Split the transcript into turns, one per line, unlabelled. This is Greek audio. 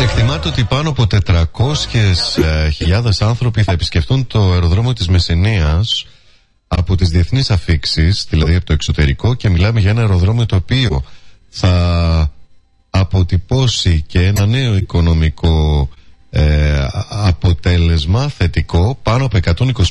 Εκτιμάται ότι πάνω από 400.000 άνθρωποι θα επισκεφτούν το αεροδρόμιο της Μεσσηνίας από τις διεθνείς αφίξεις, δηλαδή από το εξωτερικό, και μιλάμε για ένα αεροδρόμιο το οποίο θα αποτυπώσει και ένα νέο οικονομικό αποτέλεσμα θετικό. Πάνω από